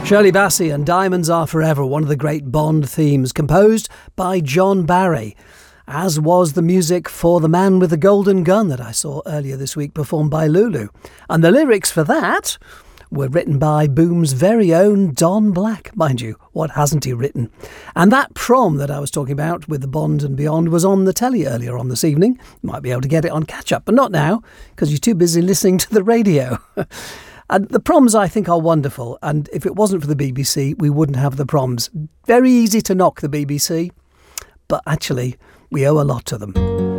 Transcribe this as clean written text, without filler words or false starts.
Shirley Bassey and Diamonds Are Forever, one of the great Bond themes, composed by John Barry, as was the music for The Man with the Golden Gun that I saw earlier this week, performed by Lulu. And the lyrics for that were written by Boom's very own Don Black. Mind you, what hasn't he written? And that prom that I was talking about with the Bond and Beyond was on the telly earlier on this evening. You might be able to get it on catch-up, but not now, because you're too busy listening to the radio. And the proms, I think, are wonderful. And if it wasn't for the BBC, we wouldn't have the proms. Very easy to knock the BBC, but actually, we owe a lot to them.